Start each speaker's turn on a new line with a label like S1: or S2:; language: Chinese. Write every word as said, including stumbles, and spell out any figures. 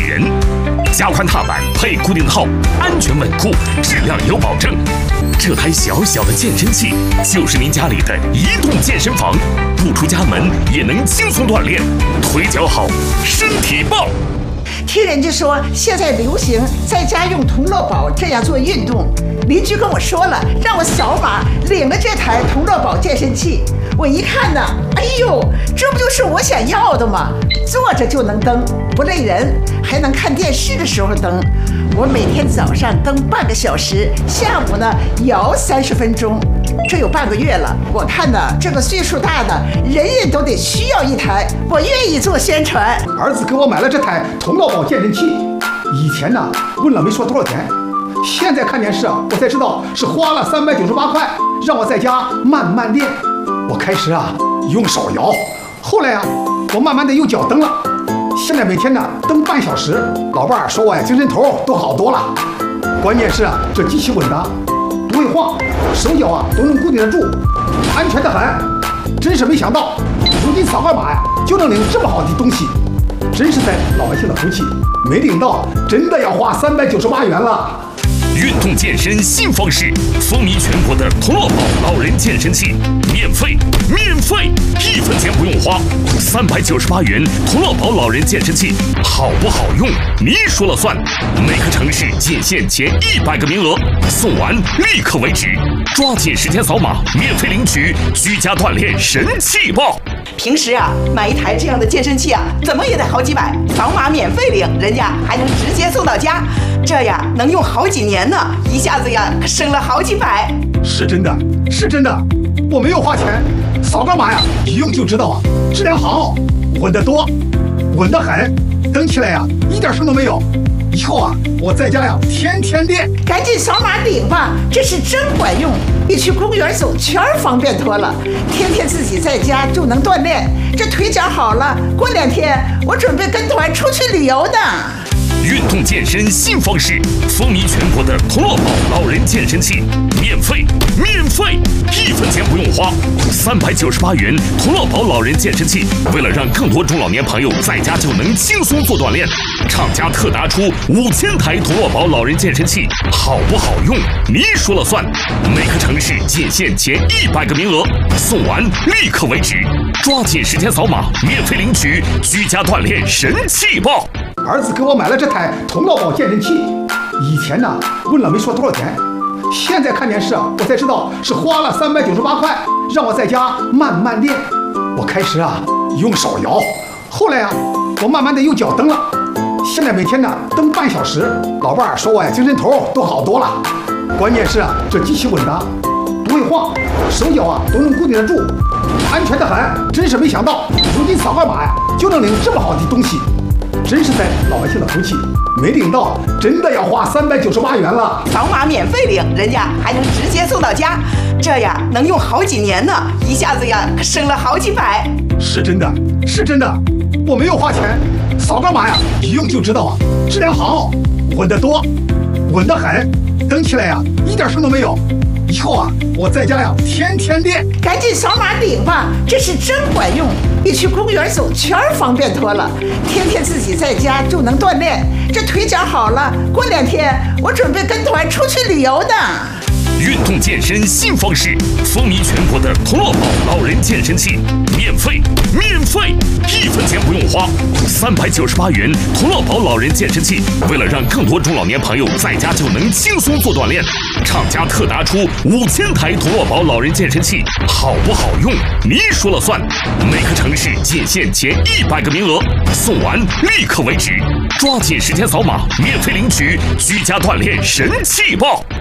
S1: 人。加宽踏板配固定套，安全稳固，质量有保证。这台小小的健身器就是您家里的移动健身房，不出家门也能轻松锻炼，腿脚好，身体棒。
S2: 听人家说现在流行在家用同乐宝这样做运动，邻居跟我说了，让我扫码领了这台同乐宝健身器。我一看呢，哎呦，这不就是我想要的吗？坐着就能蹬，不累人，还能看电视的时候蹬。我每天早上蹬半个小时，下午呢摇三十分钟，这有半个月了。我看呢，这个岁数大的人人都得需要一台，我愿意做宣传。
S3: 儿子给我买了这台同乐宝健身器，以前呢问了没说多少钱，现在看电视啊，我才知道是花了三百九十八块，让我在家慢慢练。我开始啊用手摇，后来啊我慢慢的用脚蹬了，现在每天呢蹬半小时。老伴儿说我呀精神头都好多了。关键是啊这机器稳当，不会晃，手脚啊都能固定得住，安全的很。真是没想到，如今扫个码呀就能领这么好的东西，真是在老百姓的福气。没领到真的要花三百九十八元了。
S1: 运动健身新方式，风靡全国的同乐宝老人健身器，免费，免费，一分钱不用花，三百九十八元同乐宝老人健身器，好不好用？你说了算。每个城市仅限前一百个名额，送完立刻为止，抓紧时间扫码，免费领取居家锻炼神器包。
S4: 平时啊，买一台这样的健身器啊，怎么也得好几百，扫码免费领，人家还能直接送到家，这呀能用好几年呢，一下子呀省了好几百。
S3: 是真的，是真的，我没有花钱，扫个码呀，一用就知道啊，质量好，稳得多，稳得很，蹬起来呀一点声都没有。以后啊，我在家呀天天练。
S2: 赶紧扫码领吧，这是真管用，比去公园走圈方便多了。天天自己在家就能锻炼，这腿脚好了，过两天我准备跟团出去旅游呢。
S1: 运动健身新方式，风靡全国的同乐宝老人健身器，免费，免费，一分钱不用花，三百九十八元同乐宝老人健身器。为了让更多中老年朋友在家就能轻松做锻炼，厂家特拿出五千台同乐宝老人健身器，好不好用？你说了算。每个城市仅限前一百个名额，送完立刻为止，抓紧时间扫码，免费领取居家锻炼神器包。
S3: 儿子给我买了这台同乐宝健身器，以前呢问了没说多少钱，现在看电视啊，我才知道是花了三百九十八块，让我在家慢慢练。我开始啊用手摇，后来啊我慢慢的用脚蹬了，现在每天呢蹬半小时。老伴儿说我呀精神头都好多了。关键是啊这机器稳当，不会晃，手脚啊都能固定得住，安全的很。真是没想到，如今扫个码呀就能领这么好的东西，真是在老百姓的福气。没领到真的要花三百九十八元了。
S4: 扫码免费领，人家还能直接送到家，这呀能用好几年呢，一下子呀省了好几百。
S3: 是真的，是真的，我没有花钱，扫个码呀一用就知道啊，质量好，稳得多，稳得很，蹬起来呀一点声都没有。以后啊我在家呀天天练。
S2: 赶紧扫码领吧，这是真管用，比去公园走圈方便多了。天天自己在家就能锻炼，这腿脚好了，过两天我准备跟团出去旅游呢。
S1: 运动健身新方式，风靡全国的同乐宝老人健身器，免费，免费，一分钱不用花，三百九十八元同乐宝老人健身器。为了让更多中老年朋友在家就能轻松做锻炼，厂家特拿出五千台同乐宝老人健身器，好不好用？你说了算。每个城市仅限前一百个名额，送完立刻为止，抓紧时间扫码，免费领取居家锻炼神器包。